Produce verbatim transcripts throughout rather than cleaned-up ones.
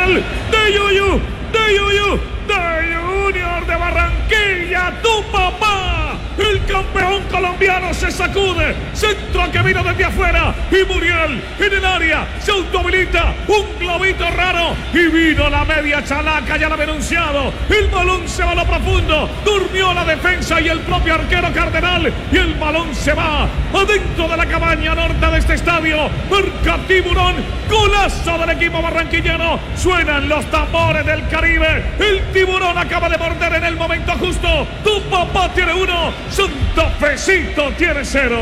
Muriel, de Yuyu, de Yuyu, de Junior de Barranquilla, tu papá. El campeón colombiano se sacude. Centro que vino desde afuera. Y Muriel en el área se autohabilita. Un globito raro. Y vino la media chalaca. Ya lo había anunciado. El balón se va a lo profundo. Durmió la defensa y el propio arquero Cardenal. Y el balón se va adentro de la cabaña norte de este estadio. Marca Tiburón. Golazo del equipo barranquillero. Suenan los tambores del Caribe. El Tiburón acaba de morder en el momento justo. Tu papá tiene uno. Santa Fecito tiene cero.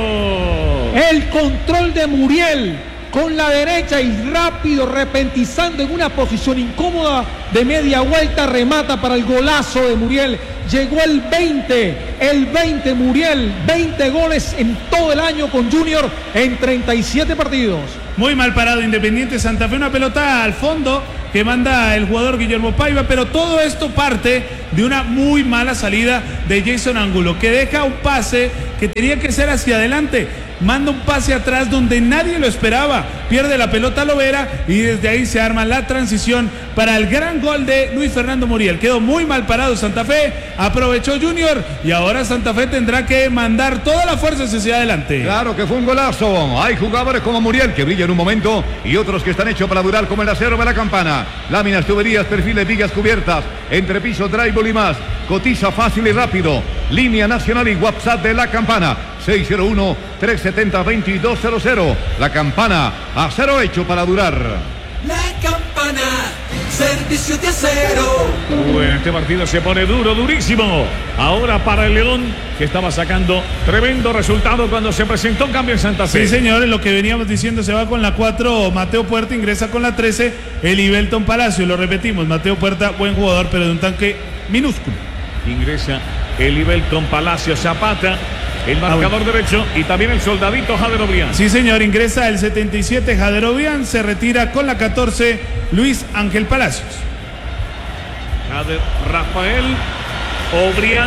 El control de Muriel con la derecha y rápido, repentizando en una posición incómoda de media vuelta, remata para el golazo de Muriel. Llegó el veinte, el veinte Muriel, veinte goles en todo el año con Junior en treinta y siete partidos. Muy mal parado Independiente Santa Fe, una pelota al fondo que manda el jugador Guillermo Paiva, pero todo esto parte de una muy mala salida de Jason Angulo, que deja un pase que tenía que ser hacia adelante, manda un pase atrás donde nadie lo esperaba, pierde la pelota Lovera y desde ahí se arma la transición para el gran gol de Luis Fernando Muriel. Quedó muy mal parado Santa Fe, aprovechó Junior y ahora Santa Fe tendrá que mandar toda la fuerza hacia adelante. Claro que fue un golazo. Hay jugadores como Muriel que brillan en un momento y otros que están hechos para durar, como el acero de la Campana. Láminas, tuberías, perfiles, vigas cubiertas, entrepiso, drywall y más. Cotiza fácil y rápido. Línea nacional y WhatsApp de la Campana. seis cero uno, tres siete cero, dos dos cero cero. La Campana, acero hecho para durar. La Campana, servicio de acero. Bueno, este partido se pone duro, durísimo. Ahora para el León, que estaba sacando tremendo resultado cuando se presentó un cambio en Santa Fe. Sí, señores, lo que veníamos diciendo, se va con la cuatro Mateo Puerta, ingresa con la trece el Ibelton Palacio. Lo repetimos, Mateo Puerta, buen jugador, pero de un tanque minúsculo. Ingresa el Ibelton Palacio, Zapata, el marcador ah, bueno. derecho, y también el soldadito Jader Obrián. Sí, señor, ingresa el setenta y siete Jader Obrián, se retira con la catorce Luis Ángel Palacios. Jader Rafael Obrián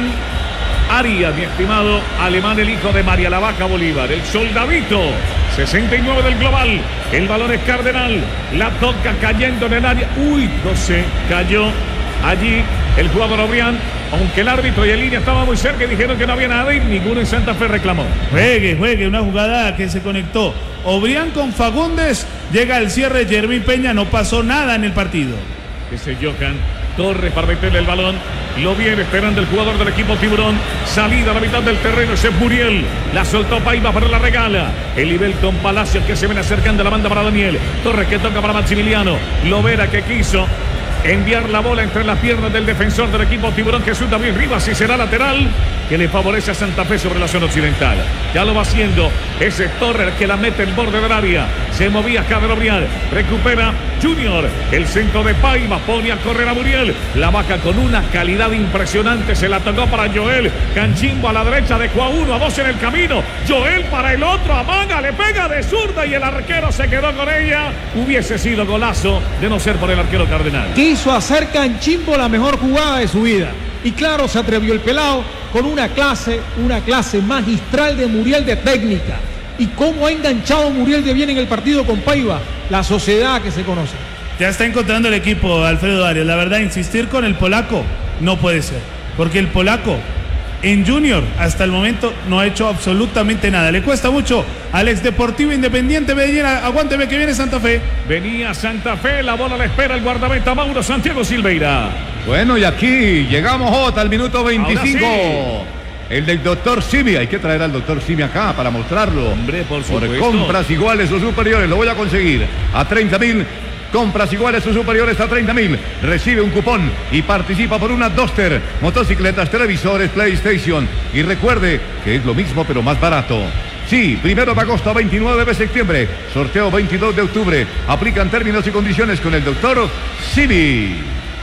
Arias, mi estimado alemán, el hijo de María la Vaca Bolívar, el soldadito, sesenta y nueve del global. El balón es Cardenal, la toca cayendo en el área. Uy, no sé, cayó allí el jugador Obrián, aunque el árbitro y el línea estaba muy cerca y dijeron que no había nada y ninguno en Santa Fe reclamó. Juegue, juegue, una jugada que se conectó Obrián con Fagundes, llega el cierre Jermín Peña, no pasó nada en el partido. Ese Johan Torres para meterle el balón, lo viene esperando el jugador del equipo Tiburón, salida a la mitad del terreno, ese es Muriel, la soltó Paiva, pero la regala, el Ibelton Palacios que se viene acercando a la banda para Daniel, Torres que toca para Maximiliano, Lovera que quiso enviar la bola entre las piernas del defensor del equipo Tiburón, Jesús David Rivas, y será lateral que le favorece a Santa Fe sobre la zona occidental. Ya lo va haciendo ese Torres que la mete en borde del área, se movía Jader Obrián, recupera Junior, el centro de Paiva, pone a correr a Muriel, la Vaca con una calidad impresionante, se la tocó para Joel Canchimbo a la derecha, dejó a uno, a dos en el camino, Joel para el otro, amaga, le pega de zurda y el arquero se quedó con ella. Hubiese sido golazo de no ser por el arquero Cardenal. Quiso hacer Canchimbo la mejor jugada de su vida y claro, se atrevió el pelado con una clase, una clase magistral de Muriel de técnica. Y cómo ha enganchado Muriel de bien en el partido con Paiva, la sociedad que se conoce. Ya está encontrando el equipo Alfredo Arias. La verdad, insistir con el polaco no puede ser, porque el polaco en Junior hasta el momento no ha hecho absolutamente nada. Le cuesta mucho al ex Deportivo Independiente Medellín. Aguánteme que viene Santa Fe. Venía Santa Fe, la bola la espera el guardameta Mauro Santiago Silveira. Bueno, y aquí llegamos, Jota, al minuto veinticinco. El del doctor Simi, hay que traer al doctor Simi acá para mostrarlo. Hombre, por supuesto. Por compras iguales o superiores, lo voy a conseguir a treinta mil. Compras iguales o superiores a treinta mil. Recibe un cupón y participa por una Duster, motocicletas, televisores, PlayStation. Y recuerde que es lo mismo pero más barato. Sí, primero de agosto a veintinueve de septiembre. Sorteo veintidós de octubre. Aplican términos y condiciones con el doctor Simi.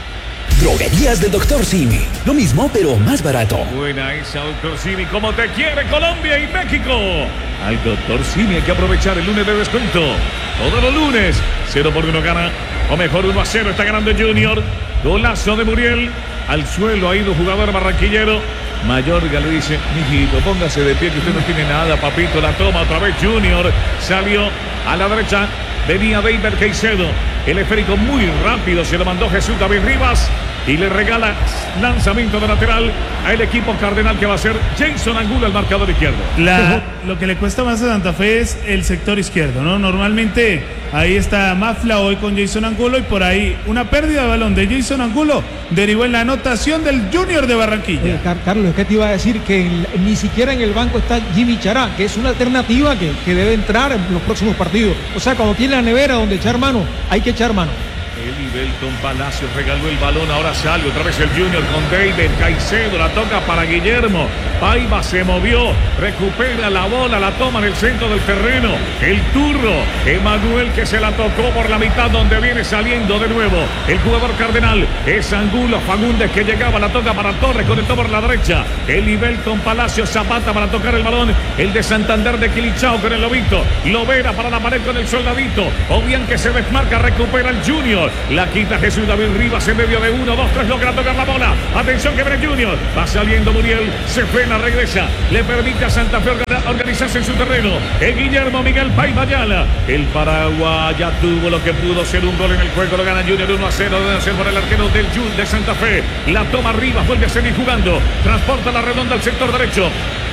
Droguerías del doctor Simi. Lo mismo, pero más barato. Buena esa, doctor Simi. Como te quiere Colombia y México. Al doctor Simi hay que aprovechar el lunes de descuento. Todos los lunes. cero por uno gana. O mejor uno a cero. Está ganando Junior. Golazo de Muriel. Al suelo ha ido jugador barranquillero. Mayorga le dice: mijito, póngase de pie que usted no tiene nada, papito. La toma otra vez Junior. Salió a la derecha. Venía David Caicedo. El esférico muy rápido se lo mandó Jesús David Rivas. Y le regala lanzamiento de lateral al equipo cardenal, que va a ser Jason Angulo, el marcador izquierdo. La, lo que le cuesta más a Santa Fe es el sector izquierdo, ¿no? Normalmente ahí está Mafla hoy con Jason Angulo, y por ahí una pérdida de balón de Jason Angulo derivó en la anotación del Junior de Barranquilla. Eh, Carlos, es que te iba a decir que el, ni siquiera en el banco está Jimmy Chará, que es una alternativa que, que debe entrar en los próximos partidos. O sea, cuando tiene la nevera donde echar mano, hay que echar mano. Elivelton Palacios regaló el balón, ahora sale otra vez el Junior con David Caicedo, la toca para Guillermo. Paiva se movió, recupera la bola, la toma en el centro del terreno. El turro, Emanuel, que se la tocó por la mitad, donde viene saliendo de nuevo el jugador cardenal. Es Angulo, Fagundes, que llegaba, la toca para Torres, conectó por la derecha. Elivelton Palacios, Zapata para tocar el balón. El de Santander de Quilichao con el Lobito. Lovera para la pared con el Soldadito. Obian, que se desmarca, recupera el Junior. La quita Jesús David Rivas en medio de uno, dos, tres, logra tocar la bola. Atención que viene Junior. Va saliendo Muriel, se frena, regresa. Le permite a Santa Fe organizarse en su terreno. El Guillermo Miguel Paiva Ayala. El Paraguay ya tuvo lo que pudo ser un gol en el juego. Lo gana Junior uno a cero. Debe ser por el arquero del Jun de Santa Fe. La toma Rivas, vuelve a seguir jugando. Transporta la redonda al sector derecho.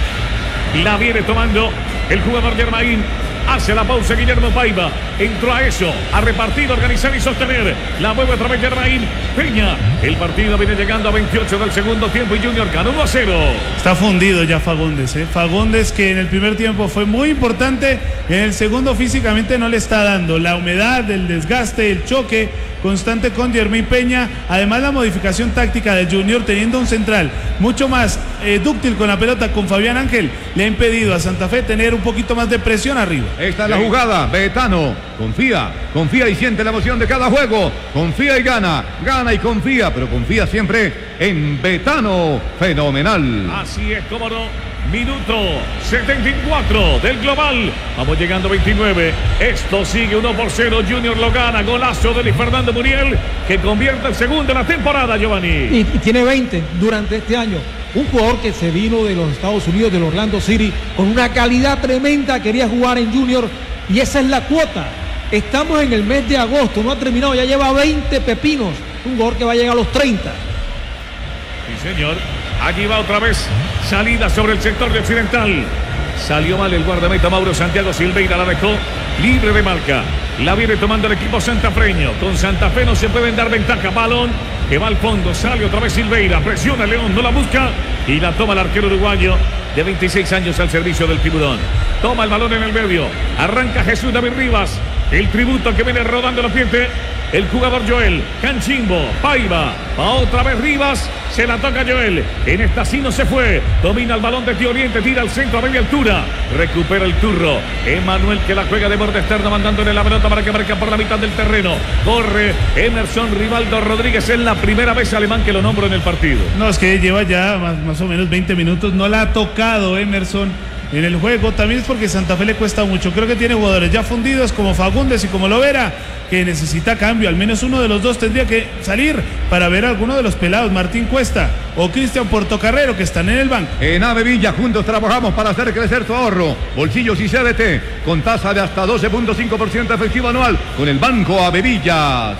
La viene tomando el jugador Germain. Hace la pausa Guillermo Paiva. Entró a eso, a repartir, organizar y sostener. La mueve otra vez Germain Peña. El partido viene llegando a veintiocho del segundo tiempo y Junior gana uno a cero. Está fundido ya Fagundes, ¿eh? Fagundes, que en el primer tiempo fue muy importante, en el segundo físicamente no le está dando. La humedad, el desgaste, el choque constante con Germain Peña, además la modificación táctica de Junior teniendo un central mucho más eh, dúctil con la pelota con Fabián Ángel, le ha impedido a Santa Fe tener un poquito más de presión arriba. Esta es la jugada, Betano, confía, confía y siente la emoción de cada juego, confía y gana, gana y confía, pero confía siempre en Betano, fenomenal. Así es, cómo no. Minuto setenta y cuatro del global. Vamos llegando a veintinueve. Esto sigue uno por cero. Junior lo gana. Golazo de Luis Fernando Muriel, que convierte el segundo de la temporada, Giovanni. Y, y tiene veinte durante este año. Un jugador que se vino de los Estados Unidos, del Orlando City, con una calidad tremenda. Quería jugar en Junior y esa es la cuota. Estamos en el mes de agosto. No ha terminado. Ya lleva veinte pepinos. Un jugador que va a llegar a los treinta. Sí, señor. Aquí va otra vez. Salida sobre el sector de occidental. Salió mal el guardameta Mauro Santiago Silveira. La dejó libre de marca. La viene tomando el equipo santafreño. Con Santa Fe no se pueden dar ventaja. Balón que va al fondo. Sale otra vez Silveira. Presiona León. No la busca. Y la toma el arquero uruguayo de veintiséis años al servicio del Tiburón. Toma el balón en el medio. Arranca Jesús David Rivas. El tributo que viene rodando los pies. El jugador Joel, Canchimbo, Paiva, a otra vez Rivas, se la toca Joel. En esta sí no se fue. Domina el balón de Tío Oriente, tira al centro a media altura. Recupera el turro. Emanuel, que la juega de borde externo, mandándole la pelota para que marque por la mitad del terreno. Corre Emerson Rivaldo Rodríguez. Es la primera vez alemán que lo nombro en el partido. No, es que lleva ya más, más o menos veinte minutos. No la ha tocado Emerson en el juego. También es porque Santa Fe le cuesta mucho. Creo que tiene jugadores ya fundidos como Fagundes y como Lovera, que necesita cambio. Al menos uno de los dos tendría que salir para ver a alguno de los pelados, Martín Cuesta o Cristian Portocarrero, que están en el banco. En Avevilla juntos trabajamos para hacer crecer tu ahorro. Bolsillos y C D T con tasa de hasta doce punto cinco por ciento efectivo anual con el Banco Avevillas.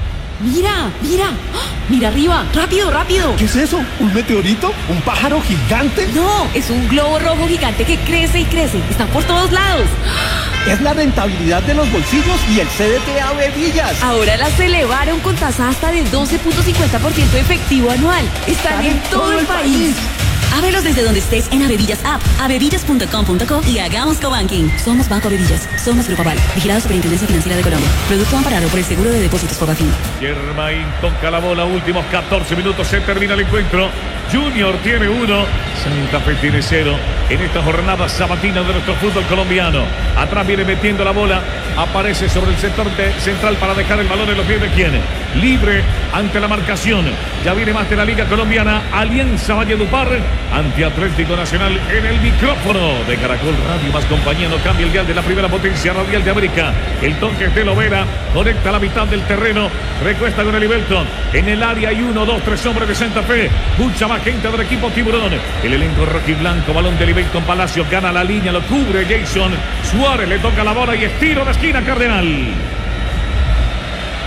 Mira, mira, mira arriba, rápido, rápido. ¿Qué es eso? ¿Un meteorito? ¿Un pájaro gigante? No, es un globo rojo gigante que crece y crece. Están por todos lados. Es la rentabilidad de los bolsillos y el C D T Avevillas. Ahora las elevaron con tasa hasta de doce punto cincuenta por ciento efectivo anual. Están, Están en, en todo, todo el país. país. Ábrelos desde donde estés en Avevillas App, avevillas punto com punto co y hagamos cobanking. Somos Banco Avevillas. Somos Grupo Aval. Vigilado Superintendencia Financiera de Colombia. Producto amparado por el Seguro de Depósitos Pobafin. Germain toca la bola. Últimos catorce minutos. Se termina el encuentro. Junior tiene uno. Santa Fe tiene cero. En esta jornada sabatina de nuestro fútbol colombiano. Atrás viene metiendo la bola. Aparece sobre el sector de central para dejar el balón en los pies de quién. Libre ante la marcación. Ya viene más de la Liga Colombiana. Alianza Valledupar ante Atlético Nacional en el micrófono de Caracol Radio más compañía. No cambia el dial de la primera potencia radial de América. El toque de Lovera conecta la mitad del terreno. Recuesta con el Elivelton. En el área hay uno, dos, tres hombres de Santa Fe. Mucha más gente del equipo Tiburón. El elenco rojiblanco. Balón de Elivelton Palacio. Gana la línea. Lo cubre Jason Suárez. Le toca la bola y estiro de esquina Cardenal.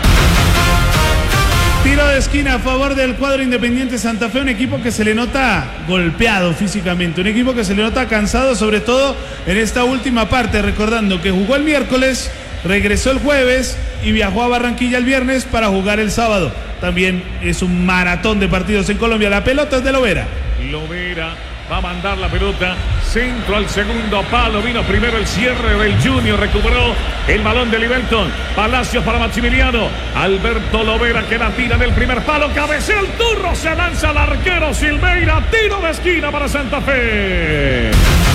de esquina a favor del cuadro Independiente Santa Fe, un equipo que se le nota golpeado físicamente, un equipo que se le nota cansado, sobre todo en esta última parte, recordando que jugó el miércoles, regresó el jueves y viajó a Barranquilla el viernes para jugar el sábado. También es un maratón de partidos en Colombia. La pelota es de Lovera. Lovera va a mandar la pelota, centro al segundo palo, vino primero el cierre del Junior, recuperó el balón de Livelton, Palacios para Maximiliano, Alberto Lovera que la tira del primer palo, cabecea el turro, se lanza el arquero Silveira, tiro de esquina para Santa Fe.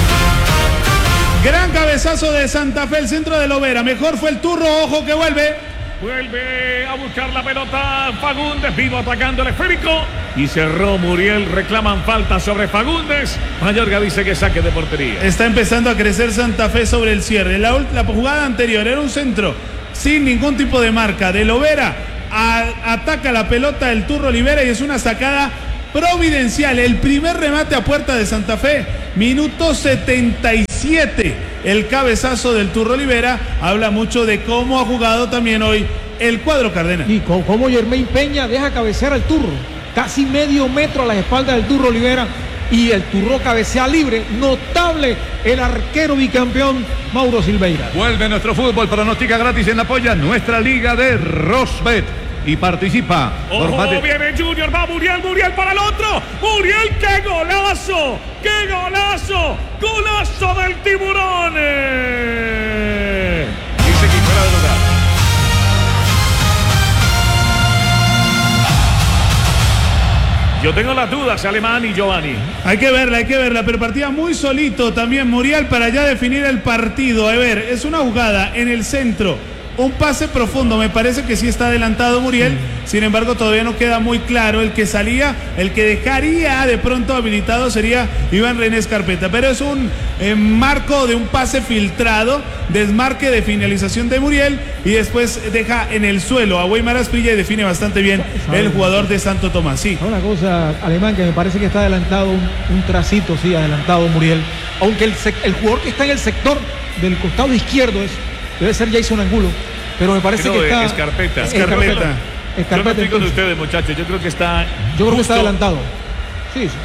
Gran cabezazo de Santa Fe, el centro de Lovera, mejor fue el turro, ojo que vuelve. Vuelve a buscar la pelota Fagundes, vino atacando el esférico y cerró Muriel, reclaman falta sobre Fagundes. Mayorga dice que saque de portería. Está empezando a crecer Santa Fe sobre el cierre. La, la jugada anterior era un centro sin ningún tipo de marca de Lovera. A, ataca la pelota el turro Olivera y es una sacada providencial. El primer remate a puerta de Santa Fe, minuto setenta y siete. El cabezazo del turro Olivera habla mucho de cómo ha jugado también hoy el cuadro cardenal. Y con, cómo Yermain Peña deja cabecear al turro, casi medio metro a la espalda del turro Olivera, y el turro cabecea libre. Notable el arquero bicampeón Mauro Silveira. Vuelve nuestro fútbol, pronostica gratis en la polla, nuestra liga de Rosbet. Y participa. Ojo, por parte... viene Junior, va Muriel, Muriel para el otro. Muriel, qué golazo, qué golazo, golazo del Tiburón. Dice que fuera de lugar. Yo tengo las dudas, Alemán y Giovanni. Hay que verla, hay que verla, pero partía muy solito también Muriel para ya definir el partido. A ver, es una jugada en el centro. Un pase profundo, me parece que sí está adelantado Muriel, sin embargo todavía no queda muy claro. El que salía, el que dejaría de pronto habilitado sería Iván René Escarpeta, pero es un eh, marco de un pase filtrado, desmarque de finalización de Muriel y después deja en el suelo a Weimar Asprilla y define bastante bien el jugador de Santo Tomás. Sí. Una cosa, Alemán, que me parece que está adelantado un, un tracito, sí, adelantado Muriel, aunque el, el jugador que está en el sector del costado izquierdo es debe ser Jason Angulo, pero me parece Creo que está... Escarpeta. Escarpeta. Escarpeta. Escarpeta. Yo no estoy con ustedes, muchachos. Yo creo que está... Yo creo justo. que está adelantado. Sí, sí.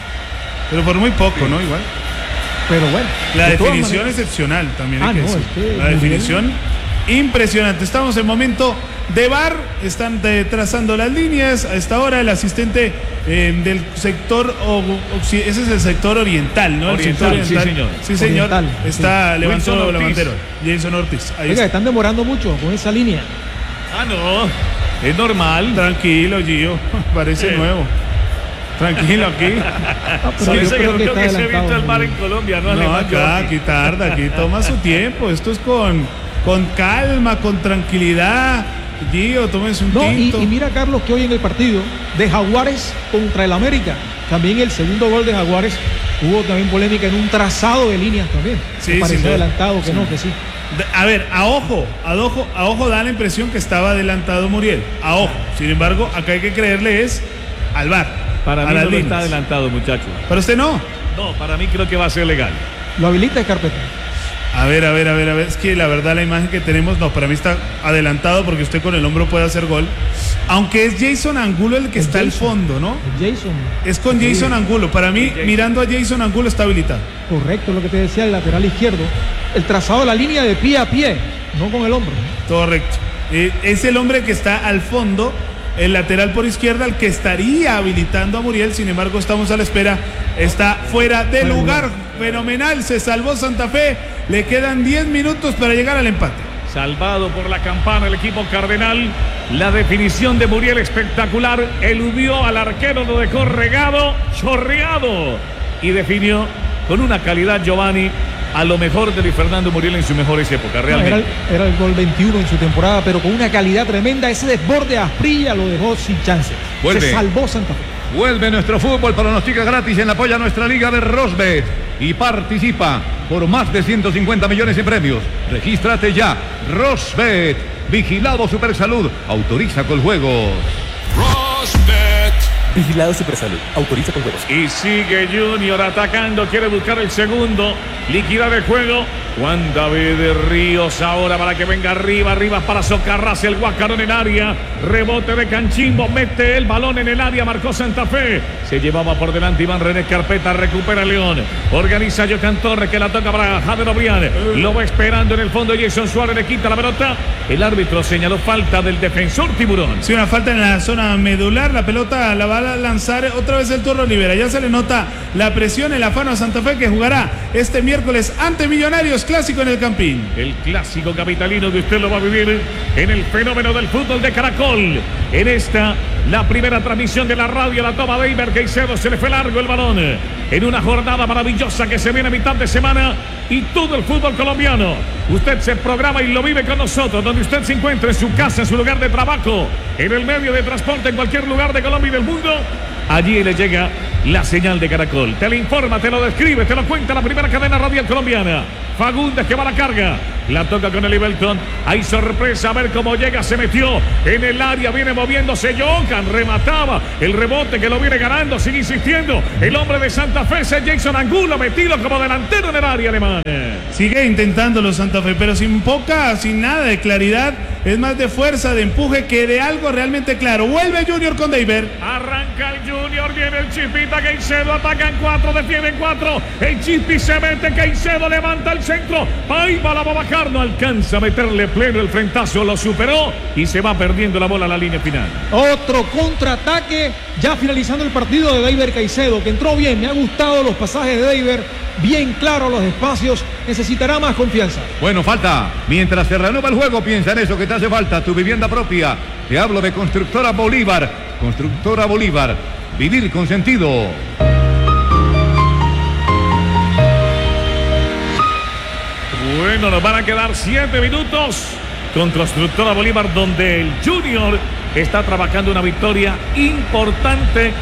Pero por muy poco, sí. ¿no? Igual. Pero bueno. La definición excepcional también. Ah, hay que no, decir. es que La definición impresionante. Estamos en momento de V A R, están de, trazando las líneas. A esta hora el asistente eh, del sector, o, o, ese es el sector oriental, ¿no? Oriental, el sector oriental. Sí, señor. Sí, señor. Oriental, está sí. levantando la bandera. Jason Ortiz. Ahí Oiga, está. están demorando mucho con esa línea. Ah, no. Es normal. Tranquilo, Gio. Parece Sí. nuevo. Tranquilo aquí. Ah, pero Sí, yo dice que creo no que creo está que se ha visto adelantado, el mar Muriel. en Colombia, ¿no? No, Alemán, acá, Giovanni? aquí tarda, aquí toma su tiempo. Esto es con, con calma, con tranquilidad. Gio, tómese un No, y, tinto. y mira, Carlos, que hoy en el partido de Jaguares contra el América, también el segundo gol de Jaguares, hubo también polémica en un trazado de líneas también. Sí, Me pareció sin duda. adelantado, que Sí. no, que sí. A ver, a ojo, a ojo, a ojo da la impresión que estaba adelantado Muriel. A ojo. Sin embargo, acá hay que creerle es al V A R. Para a mí las no líneas. está adelantado, muchachos. Pero usted no. No, para mí creo que va a ser legal. Lo habilita Escarpeta. A ver, a ver, a ver, a ver. Es que la verdad la imagen que tenemos, no, para mí está adelantado porque usted con el hombro puede hacer gol. Aunque es Jason Angulo el que Es está al Jason. fondo, ¿no? Jason. Es con Sí. Jason Angulo. Para mí, Jason. mirando a Jason Angulo está habilitado. Correcto, lo que te decía el lateral izquierdo. El trazado de la línea de pie a pie, no con el hombro. Correcto. Eh, es el hombre que está al fondo, el lateral por izquierda, el que estaría habilitando a Muriel. Sin embargo, estamos a la espera. Está fuera de Fuera de lugar. lugar. Fenomenal. Se salvó Santa Fe. Le quedan diez minutos para llegar al empate. Salvado por la campana el equipo cardenal. La definición de Muriel espectacular. Eludió al arquero, lo dejó regado, chorreado. Y definió con una calidad, Giovanni, a lo mejor de Luis Fernando Muriel en sus mejores épocas, No, realmente. era, el, era el gol veintiuno en su temporada, pero con una calidad tremenda. Ese desborde a Asprilla lo dejó sin chance. Vuelve. Se salvó Santa Fe. Vuelve nuestro fútbol, pronostica gratis en la polla nuestra liga de Rosbet y participa por más de ciento cincuenta millones en premios. Regístrate ya. Rosbet, vigilado Supersalud, autoriza con juegos. Rosbet, Vigilado Supersalud. Autoriza con juegos. Y sigue Junior atacando, quiere buscar el segundo, liquidar el juego. Juan David Ríos ahora para que venga arriba, arriba para socarrarse el Guacarón en área. Rebote de Canchimbo, mete el balón en el área, marcó Santa Fe. Se llevaba por delante Iván René Carpeta, recupera León. Organiza Jocan Torres que la toca para Javier Obrián. Lo va esperando en el fondo Jason Suárez, le quita la pelota. El árbitro señaló falta del defensor Tiburón. Sí, una falta en la zona medular, la pelota la va a lanzar otra vez el Turro Olivera. Ya se le nota la presión, el afano a Santa Fe que jugará este miércoles ante Millonarios, clásico en el Campín. El clásico capitalino que usted lo va a vivir en el fenómeno del fútbol de Caracol. En esta, la primera transmisión de la radio, la toma de Iber Caicedo, se le fue largo el balón. En una jornada maravillosa que se viene a mitad de semana y todo el fútbol colombiano. Usted se programa y lo vive con nosotros, donde usted se encuentra, en su casa, en su lugar de trabajo, en el medio de transporte, en cualquier lugar de Colombia y del mundo. Allí le llega la señal de Caracol. Te lo informa, te lo describe, te lo cuenta la primera cadena radial colombiana. Fagundes que va a la carga. La toca con el Ibelton. Hay sorpresa, a ver cómo llega. Se metió en el área, viene moviéndose Jocan, remataba el rebote que lo viene ganando, sigue insistiendo. El hombre de Santa Fe es Jason Angulo, metido como delantero en el área alemán. Sigue intentándolo Santa Fe, pero sin poca, sin nada de claridad. Es más de fuerza, de empuje que de algo realmente claro. Vuelve Junior con Deiber. Arranca el Junior, viene el Chispita Caicedo, atacan cuatro, defienden cuatro. El Chispi se mete, Caicedo levanta el centro. Paiva la va a bajar, no alcanza a meterle pleno el frentazo, lo superó y se va perdiendo la bola a la línea final. Otro contraataque, ya finalizando el partido de Deiber Caicedo, que entró bien, me ha gustado los pasajes de Deiber, bien claro los espacios, necesitará más confianza. Bueno, falta. Mientras se reanuda el juego, piensa en eso que te hace falta, tu vivienda propia. Te hablo de Constructora Bolívar. Constructora Bolívar, vivir con sentido. Bueno, nos van a quedar siete minutos con Constructora Bolívar, donde el Junior está trabajando una victoria importante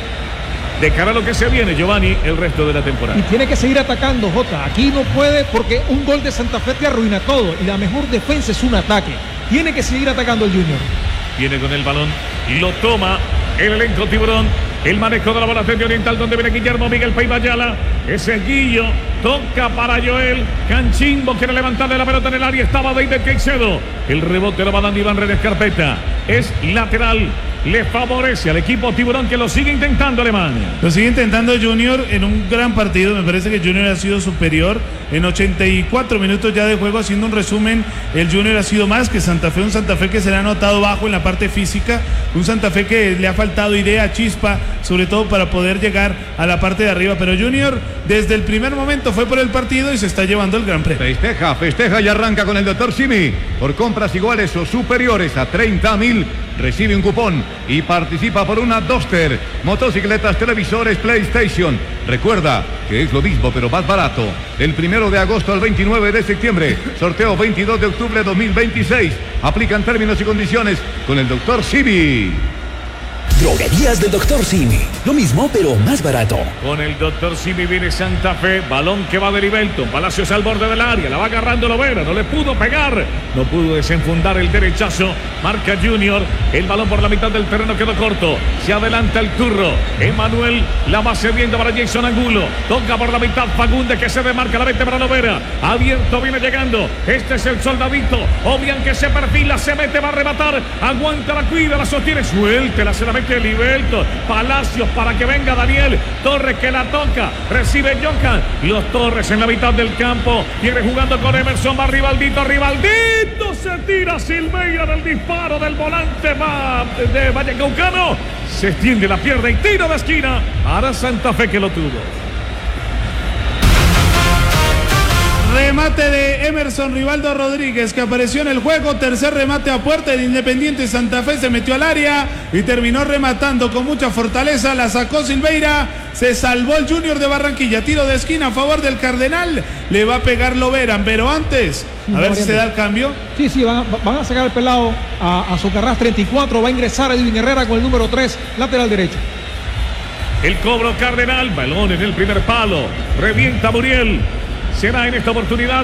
de cara a lo que se viene, Giovanni, el resto de la temporada. Y tiene que seguir atacando, Jota. Aquí no puede, porque un gol de Santa Fe te arruina todo. Y la mejor defensa es un ataque. Tiene que seguir atacando el Junior. Viene con el balón y lo toma el elenco Tiburón. El manejo de la bola de Oriental, donde viene Guillermo Miguel Paiva Ayala. Ese Guillo toca para Joel. Canchimbo quiere levantarle la pelota en el área. Estaba David Caicedo. El rebote lo va dando Iván René Carpeta. Es lateral. Le favorece al equipo Tiburón, que lo sigue intentando Alemania. Lo sigue intentando Junior en un gran partido. Me parece que Junior ha sido superior en ochenta y cuatro minutos ya de juego. Haciendo un resumen, el Junior ha sido más que Santa Fe. Un Santa Fe que se le ha notado bajo en la parte física. Un Santa Fe que le ha faltado idea, chispa, sobre todo para poder llegar a la parte de arriba. Pero Junior desde el primer momento fue por el partido y se está llevando el gran premio. Festeja, festeja y arranca con el doctor Simi. Por compras iguales o superiores a treinta mil, recibe un cupón y participa por una Duster, motocicletas, televisores, PlayStation. Recuerda que es lo mismo pero más barato. Del primero de agosto al veintinueve de septiembre, sorteo veintidós de octubre de dos mil veintiséis. Aplican términos y condiciones con el doctor Simi. Droguerías del doctor Simi. Lo mismo, pero más barato. Con el doctor Simi viene Santa Fe. Balón que va de Ibelton. Palacios al borde del área. La va agarrando Lovera. No le pudo pegar. No pudo desenfundar el derechazo. Marca Junior. El balón por la mitad del terreno quedó corto. Se adelanta el Turro. Emanuel la va cediendo para Jason Angulo. Toca por la mitad Fagundes, que se demarca. La vete para Lovera. Abierto, viene llegando. Este es el soldadito. Obian que se perfila. Se mete, va a arrebatar. Aguanta, la cuida, la sostiene. Suéltela, se la mete el Ibelton. Palacios para que venga Daniel Torres, que la toca. Recibe Jocan. Los Torres en la mitad del campo. Viene jugando con Emerson. Va Rivaldito. Rivaldito se tira Silveira del disparo del volante va de Vallecaucano. Se extiende la pierna y tiro de esquina para Santa Fe, que lo tuvo. Remate de Emerson Rivaldo Rodríguez, que apareció en el juego. Tercer remate a puerta de Independiente Santa Fe. Se metió al área y terminó rematando con mucha fortaleza. La sacó Silveira. Se salvó el Junior de Barranquilla. Tiro de esquina a favor del Cardenal. Le va a pegar Loveran, pero antes, a No, ver si bien. se da el cambio. Sí, sí, van, van a sacar el pelado a, a Socarrás treinta y cuatro. Va a ingresar Edwin Herrera con el número tres, lateral derecho. El cobro Cardenal. Balón en el primer palo. Revienta Muriel. Será en esta oportunidad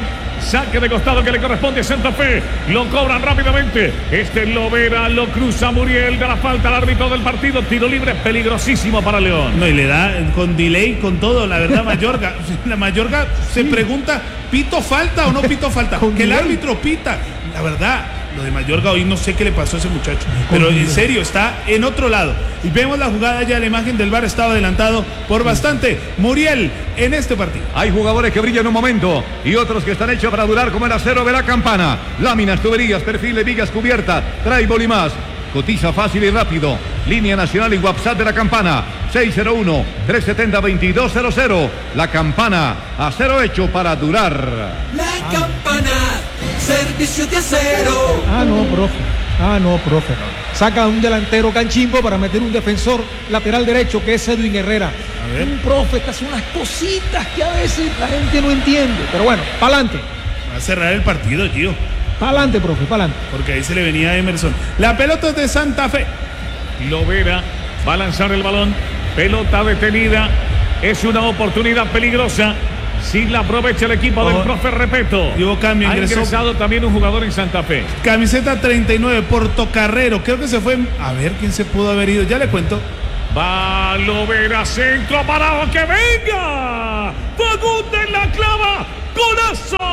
Saque de costado que le corresponde a Santa Fe. Lo cobran rápidamente. Este Lovera lo cruza Muriel. Da la falta al árbitro del partido. Tiro libre peligrosísimo para León. No, y le da con delay, con todo, la verdad, Mayorga. La Mayorga se pregunta, ¿pito falta o no pito falta? Que el árbitro pita. La verdad, lo de Mayorga hoy no sé qué le pasó a ese muchacho. Pero en serio, está en otro lado. Y vemos la jugada ya, la imagen del V A R estaba adelantado por bastante. Muriel en este partido. Hay jugadores que brillan un momento y otros que están hechos para durar, como el acero de la Campana. Láminas, tuberías, perfiles, vigas cubiertas, tribal y más. Cotiza fácil y rápido. Línea nacional y WhatsApp de la Campana. seis cero uno, tres siete cero, dos dos cero cero. La Campana, acero hecho para durar. La Campana, servicio de acero. Ah, no, profe. Ah, no, profe. Saca un delantero canchimbo para meter un defensor lateral derecho que es Edwin Herrera. A ver. Un profe que hace unas cositas que a veces la gente no entiende. Pero bueno, pa'lante. Va a cerrar el partido, Gio. Pa'lante, profe, pa'lante. Porque ahí se le venía a Emerson. La pelota es de Santa Fe. Lovera va a lanzar el balón. Pelota detenida. Es una oportunidad peligrosa. Si la aprovecha el equipo Oh, del profe Repeto. Hubo cambio, ha ingresó. ingresado también un jugador en Santa Fe. Camiseta treinta y nueve, Portocarrero. Creo que se fue. A ver quién se pudo haber ido. Ya le cuento. Va Lovera, centro parado, que venga. Fagundes la clava. ¡Golazo!